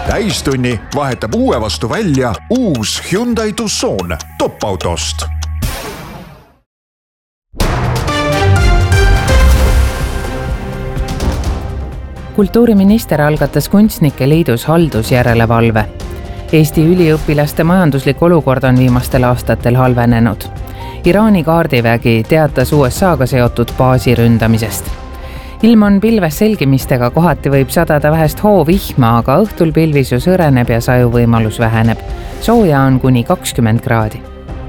Täistunni vahetab uue vastu välja uus Hyundai Tucson top-autost. Kultuuriminister algatas Kunstnike Liidus haldusjärelevalve. Eesti üliõpilaste majanduslik olukord on viimastel aastatel halvenenud. Iraani kaardivägi teatas USA-ga seotud baasi ründamisest. Ilm on pilves selgimistega, kohati võib sadada vähest hoovihma, aga õhtul pilvisus õreneb ja sajuvõimalus väheneb. Sooja on kuni 20 kraadi.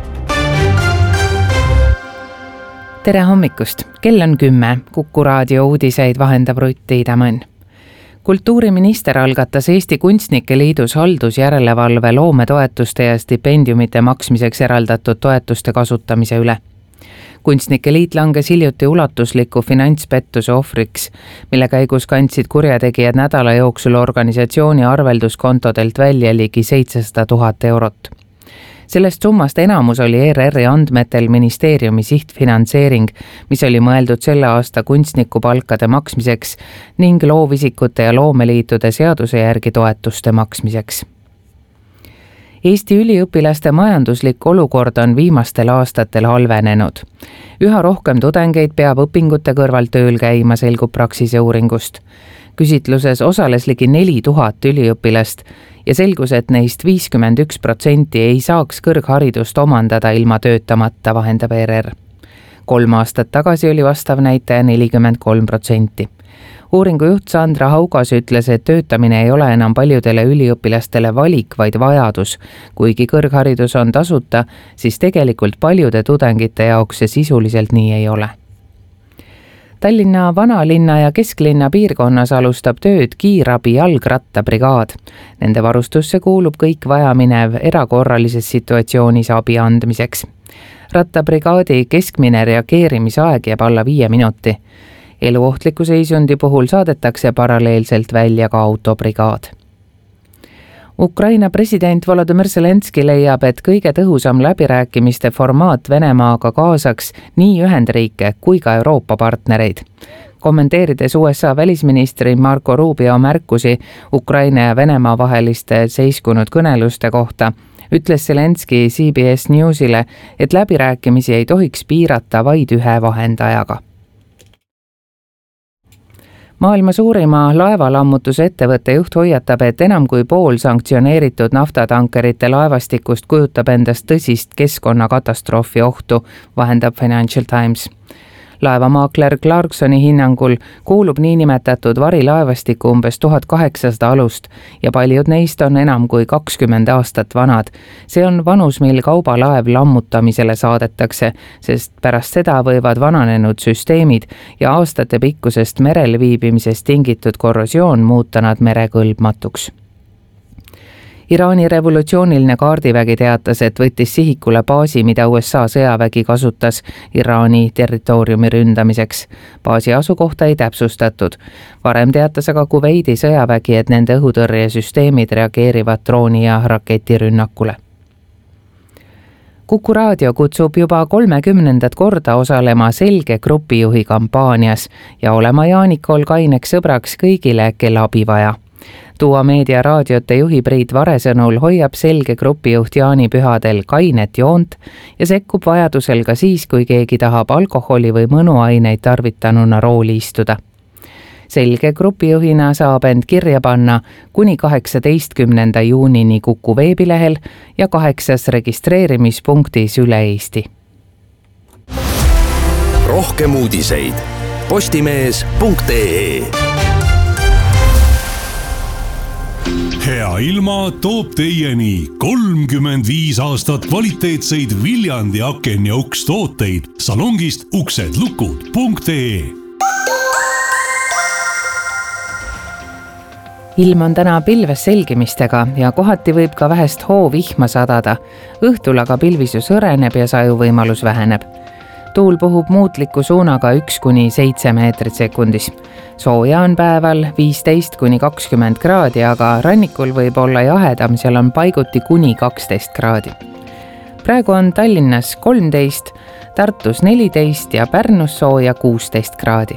Tere hommikust! Kell on 10. Kuku raadio uudiseid vahendab Rutt Tiidemann. Kultuuriminister algatas Eesti Kunstnike Liidus haldusjärelevalve loometoetuste ja stipendiumite maksmiseks eraldatud toetuste kasutamise üle. Kunstnike Liit langes hiljuti ulatusliku finantspettuse ohvriks, mille käigus kandsid kurjategijad nädala jooksul organisatsiooni arvelduskontodelt välja ligi 700 000 eurot. Sellest summast enamus oli ERR-i andmetel ministeeriumi sihtfinantseering, mis oli mõeldud selle aasta kunstnikupalkade maksmiseks ning loovisikute ja loomeliitude seaduse järgi toetuste maksmiseks. Eesti üliõpilaste majanduslik olukord on viimastel aastatel halvenenud. Üha rohkem tudengeid peab õpingute kõrval tööl käima, selgub Praxise uuringust. Küsitluses osales ligi 4000 üliõpilast ja selgus, et neist 51% ei saaks kõrgharidust omandada ilma töötamata, vahendab ERR. 3 aastat tagasi oli vastav näitaja 43%. Uuringu juht Sandra Haugas ütles, et töötamine ei ole enam paljudele üliõpilastele valik, vaid vajadus. Kuigi kõrgharidus on tasuta, siis tegelikult paljude tudengite jaoks see sisuliselt nii ei ole. Tallinna vanalinna ja kesklinna piirkonnas alustab tööd kiirabi jalgrattabrigaad. Nende varustusse kuulub kõik vajaminev erakorralises situatsioonis abi andmiseks. Rattabrigaadi keskmine reageerimisaeg jääb alla 5 minuti. Eluohtliku seisundi puhul saadetakse paralleelselt välja ka autobrigaad. Ukraina president Volodymyr Zelenski leiab, et kõige tõhusam läbirääkimiste formaat Venemaaga kaasaks nii Ühendriike kui ka Euroopa partnereid. Kommenteerides USA välisministri Marco Rubio märkusi Ukraina ja Venemaa vaheliste seiskunud kõneluste kohta, ütles Zelenski CBS Newsile, et läbirääkimisi ei tohiks piirata vaid ühe vahendajaga. Maailma suurima laevalammutuse ettevõtte juht hoiatab, et enam kui pool sanktsioneeritud naftatankerite laevastikust kujutab endast tõsist keskkonnakatastroofi ohtu, vahendab Financial Times. Laevamaakler Clarksoni hinnangul kuulub niinimetatud varilaevastikku umbes 1800 alust ja paljud neist on enam kui 20 aastat vanad. See on vanus, mil kaubalaev lammutamisele saadetakse, sest pärast seda võivad vananenud süsteemid ja aastate pikkusest merel viibimisest tingitud korrosioon muuta nad merekõlbmatuks. Iraani revolutsiooniline kaardivägi teatas, et võttis sihikule baasi, mida USA sõjavägi kasutas Iraani territooriumi ründamiseks. Baasi asukohta ei täpsustatud. Varem teatas aga Kuveidi sõjavägi, et nende õhutõrjesüsteemid reageerivad drooni- ja raketirünnakule. Kuku raadio kutsub juba 30. korda osalema Selge grupijuhi kampaanias ja olema Jaanikol kaineks sõbraks kõigile, kel abi vaja. Tuua Meedia raadiote juhi Priit Vare sõnul hoiab Selge grupijuht Jaani pühadel kainet joont ja sekkub vajadusel ka siis, kui keegi tahab alkoholi või mõnuaineid tarvitanuna rooli istuda. Selge grupijuhina saab end kirja panna kuni 18. juunini Kuku veebilehel ja 8 registreerimispunktis üle Eesti. Rohkem uudiseid postimees.ee. Hea ilma toob teieni 35 aastat kvaliteetseid Viljandi aken- ja ukstooteid salongist uksedlukud.ee. Ilm on täna pilves selgimistega ja kohati võib ka vähest hoovihma sadada. Õhtul aga pilvisus õreneb ja sajuvõimalus väheneb. Tuul puhub muutliku suunaga 1–7 meetrit sekundis. Sooja on päeval 15–20 kraadi, aga rannikul võib olla jahedam, seal on paiguti kuni 12 kraadi. Praegu on Tallinnas 13, Tartus 14 ja Pärnus sooja 16 kraadi.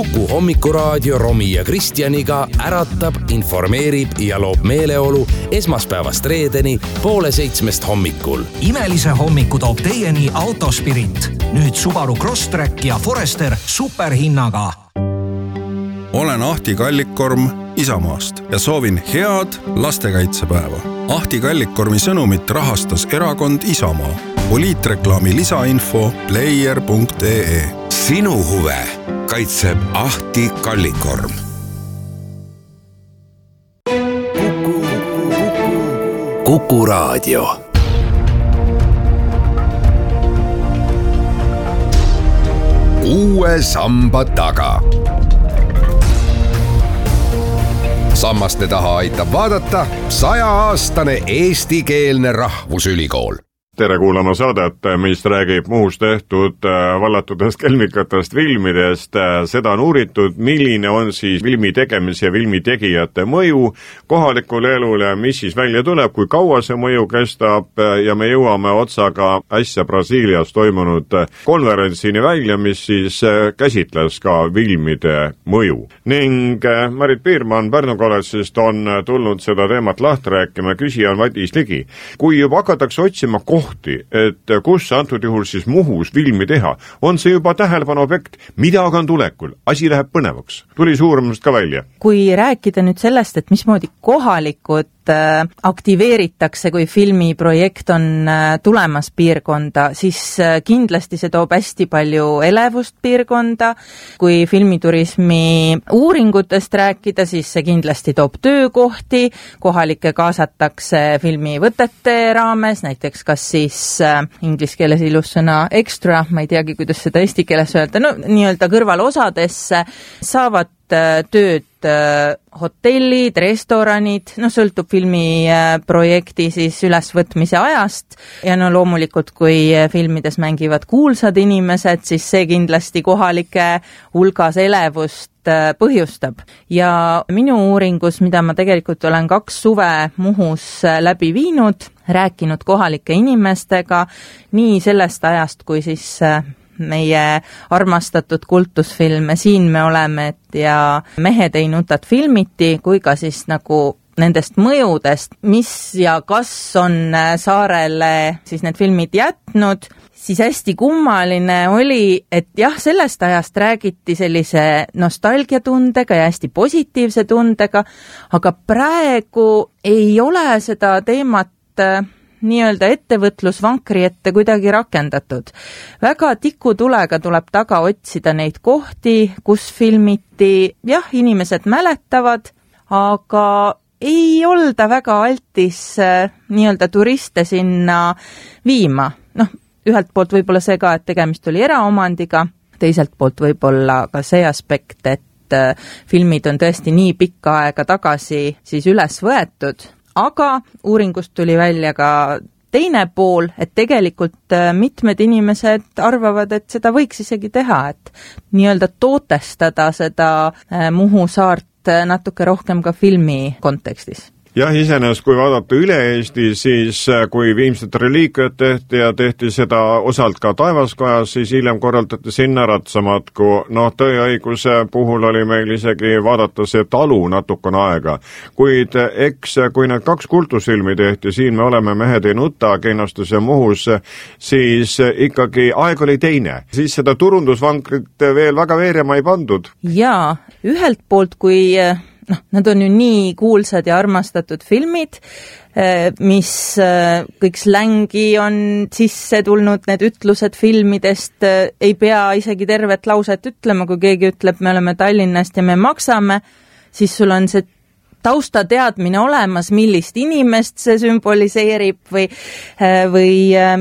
Kuku hommikuraadio Romi ja Kristjaniga äratab, informeerib ja loob meeleolu esmaspäevast reedeni 6:30 hommikul. Imelise hommiku toob teieni Autospirit. Nüüd Subaru Crosstrek ja Forester superhinnaga. Olen Ahti Kallikkorm Isamaast ja soovin head lastekaitsepäeva. Ahti Kallikkormi sõnumit rahastas erakond Isamaa. Poliitreklaami lisainfo player.ee. Sinu huve kaitseb Ahti Kallikkorm. Kuku raadio. Uue samba taga. Sammaste taha aitab vaadata 100-aastane eestikeelne rahvusülikool. Tere kuulama saadet, mis räägib muust tehtud vallatudest kelmikatest filmidest. Seda on uuritud, milline on siis filmi tegemise ja filmi tegijate mõju kohalikule elule, mis siis välja tuleb, kui kaua see mõju kestab ja me jõuame otsaga äsja Brasiilias toimunud konverentsini välja, mis siis käsitles ka filmide mõju. Ning Marit Piirmann Pärnu kolledžist on tulnud seda teemat lahti rääkima, küsija on Madis Ligi. Kui juba hakatakse otsima et kus antud juhul siis Muhus filmi teha, on see juba tähelepanu objekt, midagi on tulekul, asi läheb põnevaks. Tuli suuremast ka välja. Kui rääkida nüüd sellest, et mismoodi kohalikud aktiveeritakse, kui filmiprojekt on tulemas piirkonda, siis kindlasti see toob hästi palju elevust piirkonda. Kui filmiturismi uuringutest rääkida, siis see kindlasti toob töökohti, kohalikke kaasatakse filmivõtete raames, näiteks kas siis inglise keeles ilus sõna extra, ma ei teagi, kuidas seda eesti keeles öelda, no nii-öelda kõrvalosadesse saavad tööd hotellid, restoranid, no sõltub filmiprojekti siis ülesvõtmise ajast ja no loomulikult, kui filmides mängivad kuulsad inimesed, siis see kindlasti kohalike hulgas elevust põhjustab. Ja minu uuringus, mida ma tegelikult olen 2 suve Muhus läbi viinud, rääkinud kohalike inimestega nii sellest ajast, kui siis meie armastatud kultusfilme Siin me oleme ja Mehed ei nutat filmiti, kui ka siis nagu nendest mõjudest, mis ja kas on saarele siis need filmid jätnud, siis hästi kummaline oli, et jah, sellest ajast räägiti sellise nostalgiatundega ja hästi positiivse tundega, aga praegu ei ole seda teemat nii-öelda ettevõtlusvankri ette kuidagi rakendatud. Väga tikutulega tuleb taga otsida neid kohti, kus filmiti, jah, inimesed mäletavad, aga ei olda väga altis nii-öelda turiste sinna viima. Noh, ühelt poolt võib-olla see ka, et tegemist oli eraomandiga, teiselt poolt võib-olla ka see aspekt, et filmid on tõesti nii pikka aega tagasi siis üles võetud. Aga uuringust tuli välja ka teine pool, et tegelikult mitmed inimesed arvavad, et seda võiks isegi teha, et nii-öelda tootestada seda Muhu saart natuke rohkem ka filmi kontekstis. Jah, iseenesest kui vaadata üle Eesti, siis kui viimsed reliikiad tehti ja tehti seda osalt ka Taevaskojas, siis hiljem korraldati sinna ratsamatku. No tõeõiguse puhul oli meil isegi vaadata see talu natukene aega. Kuid eks, kui need 2 kultusfilmi tehti, Siin me oleme, Mehed ei nuta, Keinastus ja Muhus, siis ikkagi aeg oli teine. Siis seda turundusvankrit veel väga veerema ei pandud. Jaa, ühelt poolt kui nad on ju nii kuulsad ja armastatud filmid, mis kõik slängi on sisse tulnud, need ütlused filmidest, ei pea isegi tervet lauset ütlema, kui keegi ütleb, me oleme Tallinnast ja me maksame, siis sul on see taustateadmine olemas, millist inimest see sümboliseerib või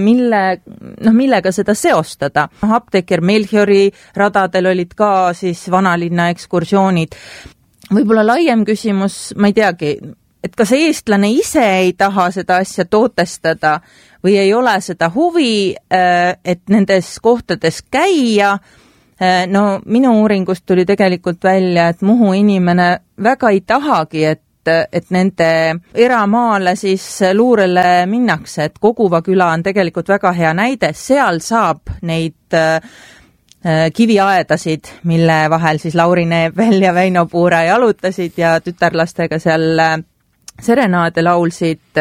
millega seda seostada. Apteeker Melchiori radadel olid ka siis vanalinna ekskursioonid. Võib-olla laiem küsimus, ma ei teagi, et kas eestlane ise ei taha seda asja tootestada või ei ole seda huvi, et nendes kohtades käia. No minu uuringust tuli tegelikult välja, et Muhu inimene väga ei tahagi, et nende eramaale siis luurele minnakse, et Koguva küla on tegelikult väga hea näide, seal saab neid kiviaedasid, mille vahel siis Lauri Neevel ja Väino Puura jalutasid ja tütarlastega seal serenaade laulsid,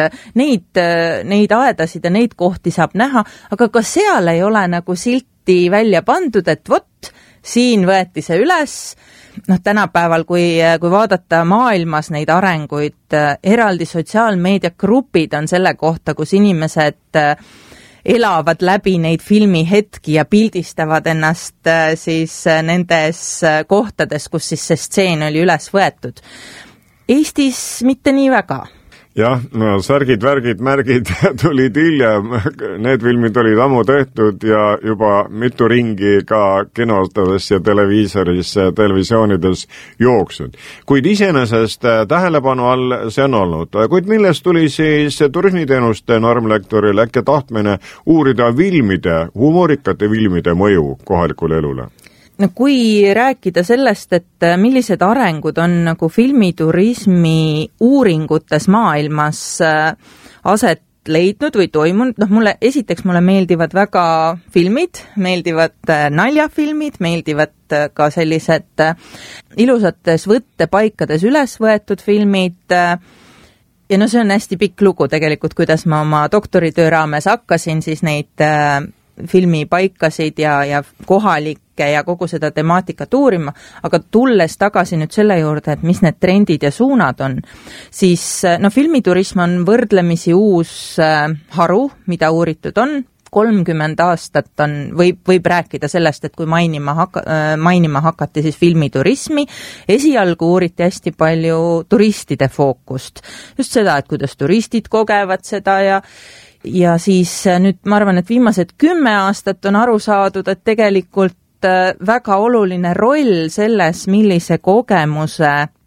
neid aedasid ja neid kohti saab näha, aga ka seal ei ole nagu silti välja pandud, et vot, siin võeti see üles. Tänapäeval, kui vaadata maailmas neid arenguid, eraldi sotsiaalmeediagrupid on selle kohta, kus inimesed elavad läbi neid filmihetki ja pildistavad ennast siis nendes kohtades, kus siis see stseen oli üles võetud. Eestis mitte nii väga. Jah, no särgid, värgid, märgid tulid hiljem, need filmid olid ammu tehtud ja juba mitu ringi ka kinostades ja televisioonides jooksnud. Kuid iseenesest tähelepanu all see on olnud. Kuid millest tuli siis turismiteenuste normlektoril äkki tahtmine uurida humoorikate filmide mõju kohalikule elule? No kui rääkida sellest, et millised arengud on nagu filmiturismi uuringutes maailmas aset leidnud või toimunud, mulle meeldivad väga filmid, meeldivad naljafilmid, meeldivad ka sellised ilusates võttepaikades üles võetud filmid ja see on hästi pikk lugu tegelikult, kuidas ma oma doktoritöö raames hakkasin siis neid filmipaikasid ja kohalikke ja kogu seda temaatikat uurima, aga tulles tagasi nüüd selle juurde, et mis need trendid ja suunad on, siis filmiturism on võrdlemisi uus haru, mida uuritud on. 30 aastat võib rääkida sellest, et kui mainima hakati siis filmiturismi, esialgu uuriti hästi palju turistide fookust. Just seda, et kuidas turistid kogevad seda ja siis nüüd ma arvan, et viimased 10 aastat on aru saadud, et tegelikult väga oluline roll selles, millise kogemuse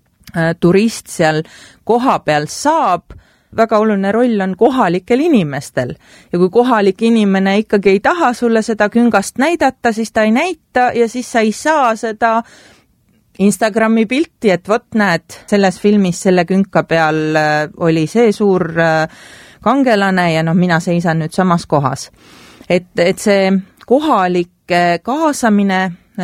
turist seal kohapeal saab, väga oluline roll on kohalikel inimestel. Ja kui kohalik inimene ikkagi ei taha sulle seda küngast näidata, siis ta ei näita ja siis sa ei saa seda Instagrami pilti, et vot näed, selles filmis selle künka peal oli see suur kangelane ja mina seisan nüüd samas kohas. Et see kohalike kaasamine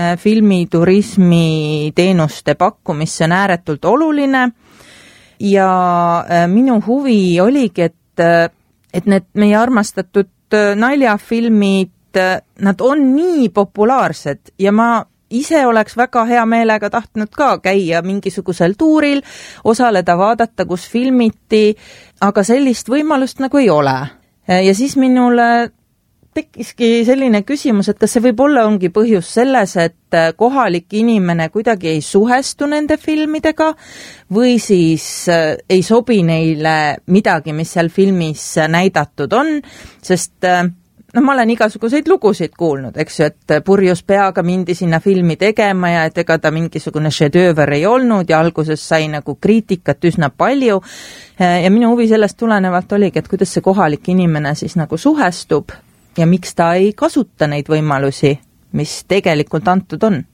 filmiturismi teenuste pakkumisse on ääretult oluline ja minu huvi oligi, et need meie armastatud naljafilmid, nad on nii populaarsed ja ma ise oleks väga hea meelega tahtnud ka käia mingisugusel tuuril, osaleda, vaadata, kus filmiti, aga sellist võimalust nagu ei ole. Ja siis minule tekkiski selline küsimus, et kas see võib-olla ongi põhjus selles, et kohalik inimene kuidagi ei suhestu nende filmidega või siis ei sobi neile midagi, mis seal filmis näidatud on, sest ma olen igasuguseid lugusid kuulnud, eks ju, et purjus peaga mindi sinna filmi tegema ja et ega ta mingisugune šedööver ei olnud ja alguses sai nagu kriitikat üsna palju ja minu huvi sellest tulenevalt oligi, et kuidas see kohalik inimene siis nagu suhestub ja miks ta ei kasuta neid võimalusi, mis tegelikult antud on.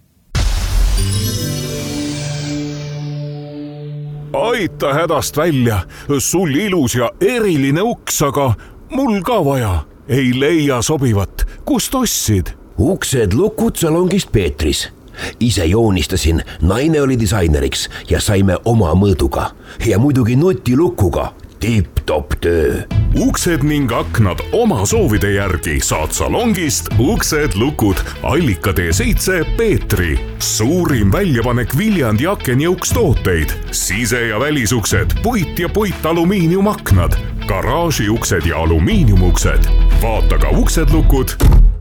Aita hädast välja, sul ilus ja eriline uks, aga mul ka vaja. Ei leia sobivat. Kust ostsid? Uksed lukud salongist Peetris. Ise joonistasin, naine oli disaineriks ja saime oma mõõduga. Ja muidugi nutilukuga. Tipp-top töö. Uksed ning aknad oma soovide järgi saad salongist Uksed lukud Allika T7 Peetri. Suurim väljapanek Viljandi aken ja ukstooteid. Sise- ja välisuksed, puit ja puitalumiiniumaknad, garaažiuksed ja alumiiniumuksed. Vaata ka Uksed lukud.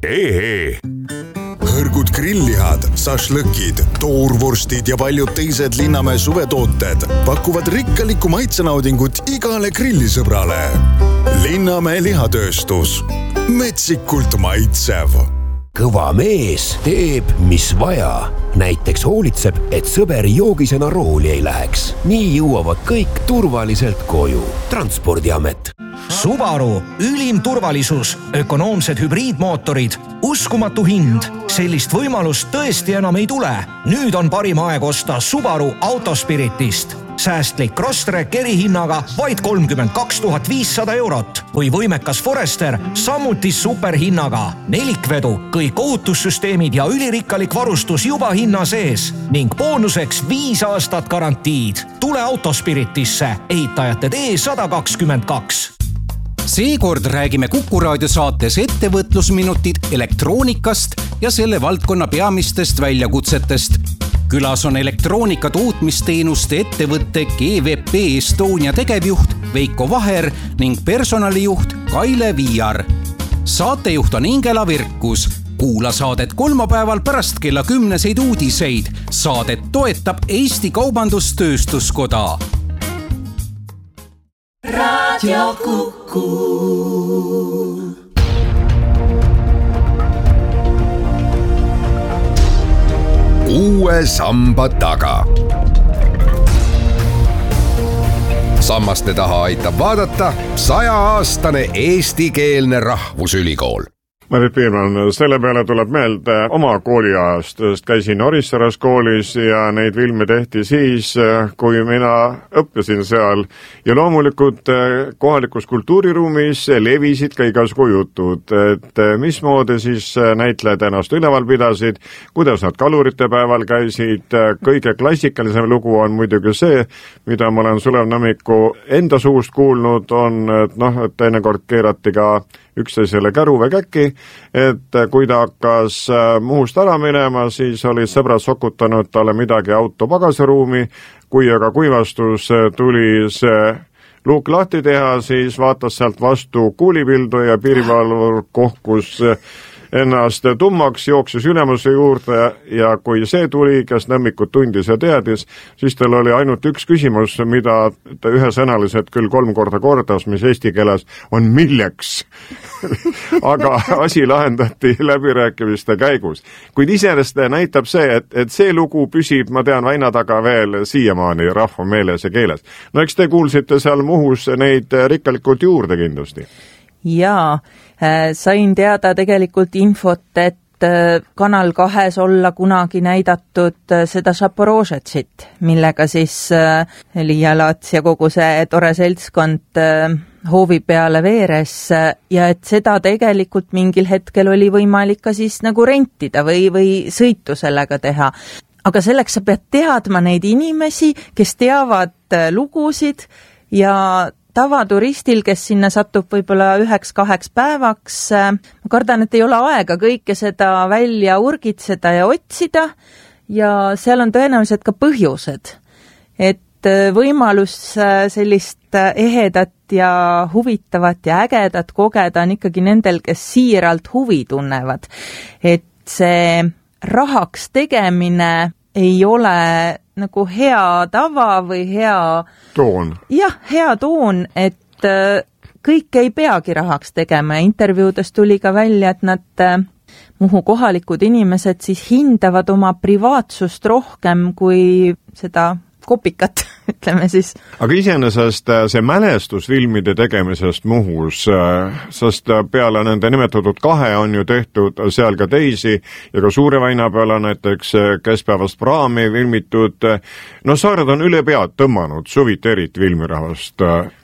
Hõrgud grillihad, sašlõkid, toorvorstid ja paljud teised Linnamäe suvetooted pakuvad rikkalikku maitsenaudingut igale grillisõbrale. Linnamäe lihatööstus. Metsikult maitsev. Kõva mees teeb, mis vaja. Näiteks hoolitseb, et sõber joogisena rooli ei läheks. Nii jõuavad kõik turvaliselt koju. Transpordiamet. Subaru, ülim turvalisus, ökonoomsed hübriidmootorid, uskumatu hind. Sellist võimalust tõesti enam ei tule. Nüüd on parim aeg osta Subaru Autospiritist. säästlik Crosstrek erihinnaga vaid 32 500 eurot või võimekas Forester samuti superhinnaga. Nelikvedu, kõik ohutussüsteemid ja ülirikkalik varustus juba hinna sees ning boonuseks 5 aastat garantiid. Tule Autospiritisse, ehitajate tee 122. Seekord räägime Kuku raadio saates ettevõtlusminutid elektroonikast ja selle valdkonna peamistest väljakutsetest. Külas on elektroonika tootmisteenuste ettevõtte GVP Estonia tegevjuht Veiko Vaher ning personalijuht Kaile Viiar. Saatejuht on Ingela Virkus. Kuula saadet kolmapäeval pärast kella 10 uudiseid. Saadet toetab Eesti Kaubandus-Tööstuskoda. Radio Kuku. Uue samba taga. Sammaste taha aitab vaadata 100-aastane eestikeelne rahvusülikool. Marit Piirmann, selle peale tuleb meelde oma kooliajast, sest käisin Orissaras koolis ja neid filme tehti siis, kui mina õppisin seal. Ja loomulikult kohalikus kultuuriruumis levisid ka igasugu jutud, et mismoodi siis näitlejad ennast üleval pidasid, kuidas nad kalurite päeval käisid. Kõige klassikalisem lugu on muidugi see, mida ma olen Sulev Nõmmiku enda suust kuulnud, on, et teinekord keerati ka üksteisele käru või käki, et kui ta hakkas Muhust ära minema, siis olid sõbrad sokutanud talle midagi auto pagasiruumi, kui aga kuivastus tuli see luuk lahti teha, siis vaatas sealt vastu kuulipildu ja piirivalvur kohkus ennast tummaks, jooksis ülemuse juurde ja kui see tuli, kes Nõmmikut tundis ja teadis, siis tal oli ainult üks küsimus, mida ta ühesõnaliselt küll 3 korda kordas, mis eesti keeles on milleks. Aga asi lahendati läbirääkimiste käigus. Kuid iseenesest näitab see, et see lugu püsib, ma tean, väina taga veel siiamaani rahva meeles ja keeles. No eks te kuulsite seal Muhus neid rikkalikult juurde kindlasti. Jaa, sain teada tegelikult infot, et Kanal 2 olla kunagi näidatud seda Zaporožetsit, millega siis Liia Laats ja kogu see tore seltskond hoovi peale veeres ja et seda tegelikult mingil hetkel oli võimalik ka siis nagu rentida või sõitu sellega teha. Aga selleks sa pead teadma neid inimesi, kes teavad lugusid ja tavaturistil, kes sinna satub võib-olla 1-2 päevaks, ma kardan, et ei ole aega kõike seda välja urgitseda ja otsida ja seal on tõenäoliselt ka põhjused. Et võimalus sellist ehedat ja huvitavat ja ägedat kogeda on ikkagi nendel, kes siiralt huvi tunnevad. Et see rahaks tegemine ei ole nagu hea tava või hea toon. Jah, hea toon, et kõike ei peagi rahaks tegema ja intervjuudes tuli ka välja, et nad Muhu kohalikud inimesed siis hindavad oma privaatsust rohkem kui seda kopikat, ütleme siis. Aga iseenesest see mälestusfilmide tegemisest Muhus, sest peale nende nimetatud 2 on ju tehtud seal ka teisi ja ka Suure väina peale näiteks Keskpäevast praami filmitud. No saared on üle pead tõmmanud suviti eriti filmirahvast.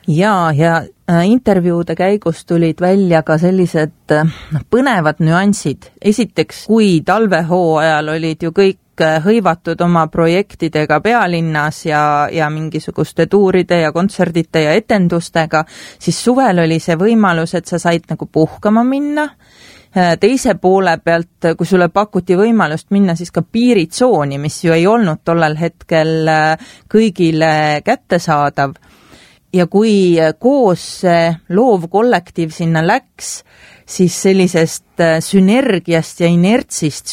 Ja intervjuude käigus tulid välja ka sellised põnevad nüansid. Esiteks, kui talvehooajal olid ju kõik hõivatud oma projektidega pealinnas ja mingisuguste tuuride ja kontserdite ja etendustega, siis suvel oli see võimalus, et sa said nagu puhkama minna. Teise poole pealt, kui sulle pakuti võimalust minna siis ka piiritsooni, mis ju ei olnud tollel hetkel kõigile kättesaadav. Ja kui koos loov kollektiiv sinna läks, siis sellisest sünergiast ja inertsist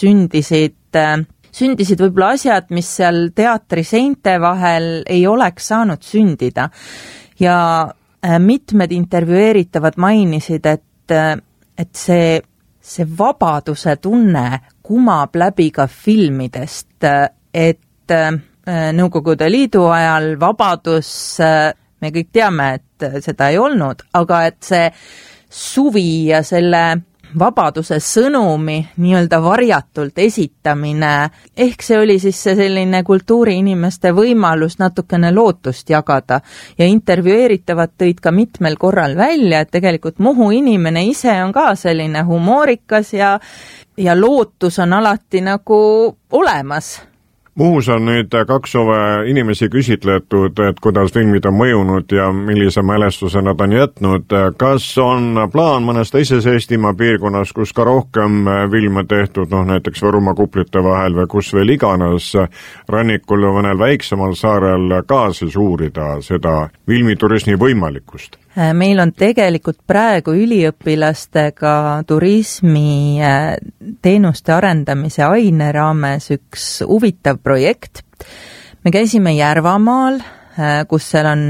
sündisid võib-olla asjad, mis seal teatri seinte vahel ei oleks saanud sündida. Ja mitmed intervjueeritavad mainisid, et see vabaduse tunne kumab läbi ka filmidest, et Nõukogude Liidu ajal vabadus, me kõik teame, et seda ei olnud, aga et see suvi ja selle vabaduse sõnumi nii-öelda varjatult esitamine, ehk see oli siis see selline kultuuriinimeste võimalus natukene lootust jagada ja intervjueeritavad tõid ka mitmel korral välja, et tegelikult Muhu inimene ise on ka selline humoorikas ja lootus on alati nagu olemas. Muhus on nüüd 2 inimesi küsitletud, et kuidas filmid on mõjunud ja millise mälestuse nad on jätnud. Kas on plaan mõnes teises Eestimaa piirkonnas, kus ka rohkem filme tehtud, näiteks Võrumaa kuplite vahel või kus veel iganes rannikul või mõnel väiksemal saarel ka siis uurida seda filmiturismi võimalikkust? Meil on tegelikult praegu üliõpilastega turismi teenuste arendamise aine raames üks huvitav projekt. Me käisime Järvamaal, kus seal on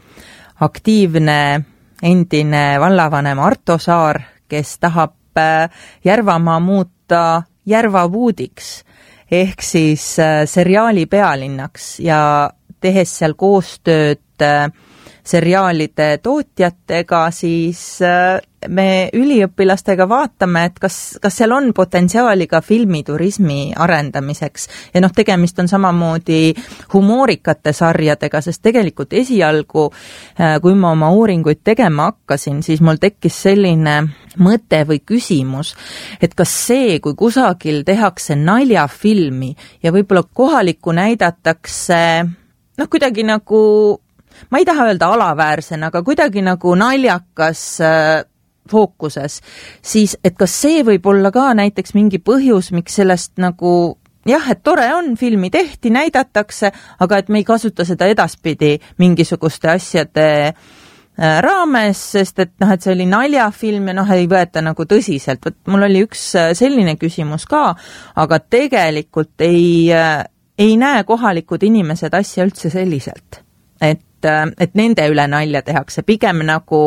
aktiivne endine vallavanem Arto Saar, kes tahab Järvamaa muuta Järvavuudiks ehk siis seriaali pealinnaks ja tehes seal koostööd seriaalide tootjatega, siis me üliõpilastega vaatame, et kas seal on potentsiaali ka filmiturismi arendamiseks. Ja tegemist on samamoodi humoorikate sarjadega, sest tegelikult esialgu, kui ma oma uuringuid tegema hakkasin, siis mul tekkis selline mõte või küsimus, et kas see, kui kusagil tehakse naljafilmi ja võib-olla kohalikku näidatakse kuidagi nagu, ma ei taha öelda alaväärsena, aga kuidagi nagu naljakas fookuses, siis et kas see võib olla ka näiteks mingi põhjus, miks sellest nagu, et tore on, filmi tehti, näidatakse, aga et me ei kasuta seda edaspidi mingisuguste asjade raames, sest et see oli naljafilm ja ei võeta nagu tõsiselt. Mul oli üks selline küsimus ka, aga tegelikult ei näe kohalikud inimesed asja üldse selliselt, et nende üle nalja tehakse. Pigem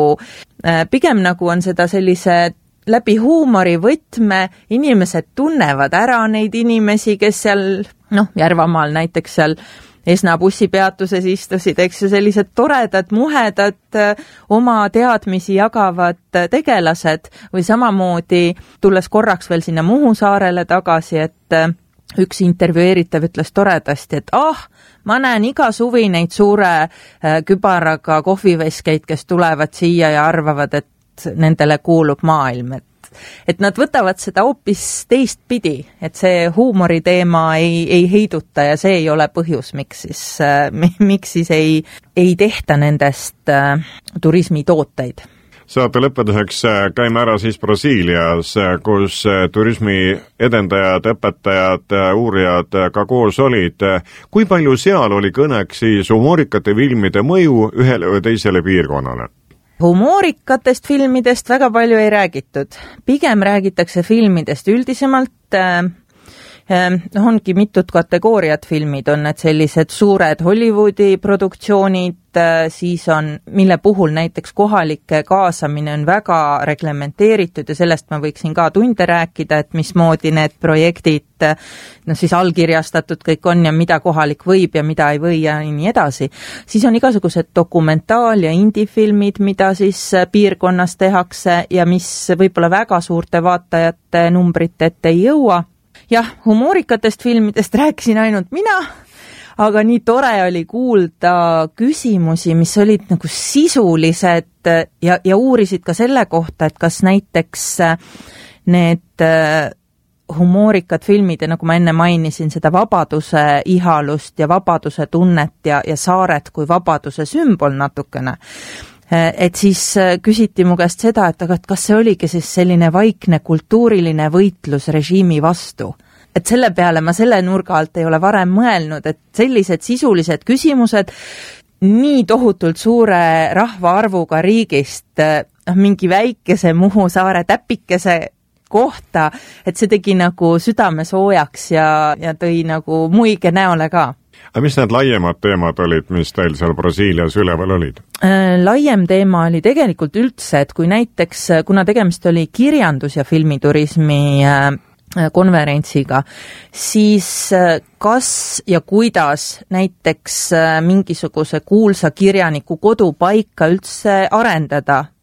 nagu on seda sellise läbi huumori võtme, inimesed tunnevad ära neid inimesi, kes seal, Järvamaal näiteks seal Esna bussipeatuses istusid, eks ju, sellised toredad, muhedad, oma teadmisi jagavad tegelased või samamoodi tulles korraks veel sinna Muhu saarele tagasi, et üks intervjueeritav ütles toredasti, et ma näen iga suvi neid suure kübaraga kohviveskeid, kes tulevad siia ja arvavad, et nendele kuulub maailm. Et nad võtavad seda hoopis teistpidi, et see huumori teema ei heiduta ja see ei ole põhjus, miks siis ei tehta nendest turismitooteid. Saate lõpetuseks käime ära siis Brasiilias, kus turismi edendajad, õpetajad, uurijad ka koos olid. Kui palju seal oli kõneks siis humoorikate filmide mõju ühele või teisele piirkonnale? Humoorikatest filmidest väga palju ei räägitud. Pigem räägitakse filmidest üldisemalt. Ongi mitut kategooriat filmid, on need sellised suured Hollywoodi produktsioonid, siis on, mille puhul näiteks kohalike kaasamine on väga reglementeeritud ja sellest ma võiksin ka tunde rääkida, et mismoodi need projektid siis allkirjastatud kõik on ja mida kohalik võib ja mida ei või ja nii edasi. Siis on igasugused dokumentaal- ja indie-filmid, mida siis piirkonnas tehakse ja mis võib-olla väga suurte vaatajate numbrite ette ei jõua. Jah, humoorikatest filmidest rääkisin ainult mina, aga nii tore oli kuulda küsimusi, mis olid nagu sisulised ja uurisid ka selle kohta, et kas näiteks need humoorikad filmid ja nagu ma enne mainisin, seda vabaduse ihalust ja vabaduse tunnet ja saaret kui vabaduse sümbol natukene. Et siis küsiti mu käest seda, et kas see oligi siis selline vaikne kultuuriline võitlus režiimi vastu. Et selle peale ma selle nurga alt ei ole varem mõelnud, et sellised sisulised küsimused nii tohutult suure rahvaarvuga riigist, mingi väikese Muhu saare täpikese kohta, et see tegi nagu südame soojaks ja tõi nagu muige näole ka. Aga mis need laiemad teemad olid, mis teil seal Brasiilias üleval olid? Laiem teema oli tegelikult üldse, et kui näiteks, kuna tegemist oli kirjandus- ja filmiturismi konverentsiga, siis kas ja kuidas näiteks mingisuguse kuulsa kirjaniku kodupaika üldse arendada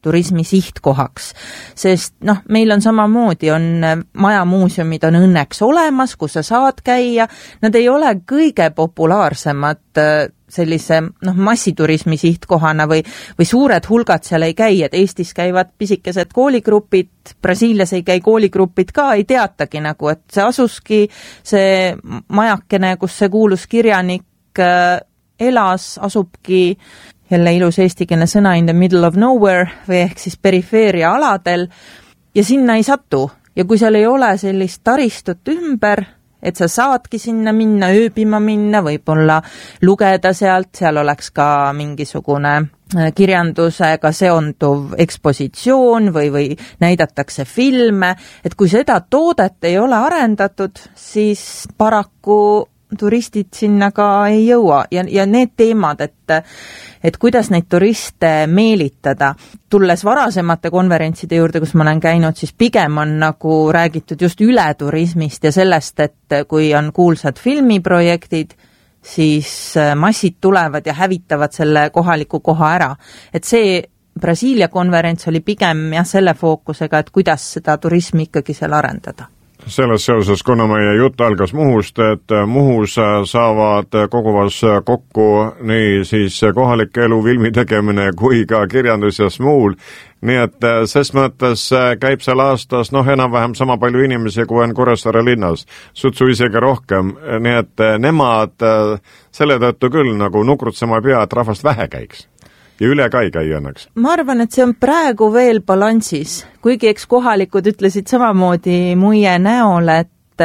turismi sihtkohaks, sest meil on samamoodi, on majamuuseumid on õnneks olemas, kus sa saad käia, nad ei ole kõige populaarsemad sellise massiturismi sihtkohana või suured hulgad seal ei käi, et Eestis käivad pisikesed kooligrupid, Brasiilias ei käi kooligrupid ka, ei teatagi nagu, et see asuski see majakene, kus see kuulus kirjanik elas, asubki jälle ilus eestikeelne sõna in the middle of nowhere või ehk siis perifeeria aladel ja sinna ei satu ja kui seal ei ole sellist taristut ümber, et sa saadki sinna minna, ööbima minna, võib-olla lugeda sealt, seal oleks ka mingisugune kirjandusega seonduv ekspositsioon või näidatakse filme, et kui seda toodet ei ole arendatud, siis paraku turistid sinna ka ei jõua ja need teemad, et kuidas neid turiste meelitada. Tulles varasemate konverentside juurde, kus ma olen käinud, siis pigem on nagu räägitud just ületurismist ja sellest, et kui on kuulsad filmiprojektid, siis massid tulevad ja hävitavad selle kohaliku koha ära. Et see Brasiilia konverents oli pigem selle fookusega, et kuidas seda turismi ikkagi seal arendada. Selles seoses, kuna meie jutt algas Muhust, et Muhus saavad koguvas kokku nii siis kohalik elu, filmi tegemine kui ka kirjandus ja smuul, nii et ses mõttes käib seal aastas enam-vähem sama palju inimesi, kui on Kuressaare linnas, sutsu isegi rohkem, nii et nemad selle tõttu küll nagu nukrutsema ei pea, et rahvast vähe käiks. Ja üle ka ei käi õnneks. Ma arvan, et see on praegu veel balansis, kuigi eks kohalikud ütlesid samamoodi muie näol, et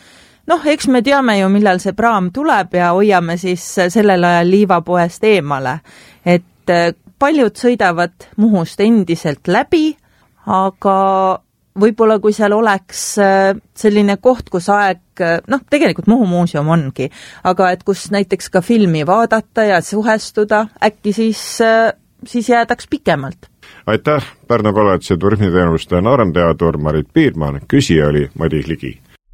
eks me teame ju, millal see praam tuleb ja hoiame siis sellel ajal liivapoest eemale. Et paljud sõidavad Muhust endiselt läbi, aga võib-olla kui seal oleks selline koht, kus aeg, tegelikult Muhu muuseum ongi, aga et kus näiteks ka filmi vaadata ja suhestuda, äkki siis jäädaks pikemalt. Aitäh, Pärnu kolledži turismiteenuste nooremteadur Marit Piirmann, küsija oli Madis Ligi.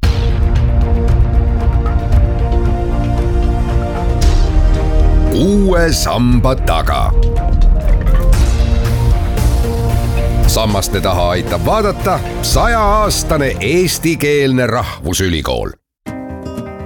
Uue samba taga. Sammaste taha aitab vaadata 100-aastane eestikeelne rahvusülikool.